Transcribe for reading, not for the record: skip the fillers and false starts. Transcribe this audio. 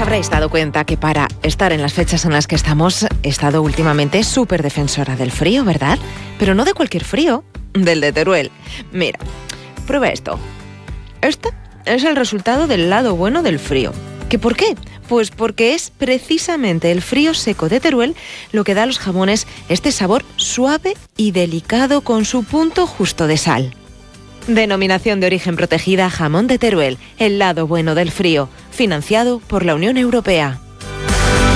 habréis dado cuenta que para estar en las fechas en las que estamos he estado últimamente súper defensora del frío, ¿verdad? Pero no de cualquier frío, del de Teruel. Mira, prueba esto. Este es el resultado del lado bueno del frío. ¿Qué por qué? Pues porque es precisamente el frío seco de Teruel lo que da a los jamones este sabor suave y delicado con su punto justo de sal. Denominación de origen protegida Jamón de Teruel, el lado bueno del frío, financiado por la Unión Europea.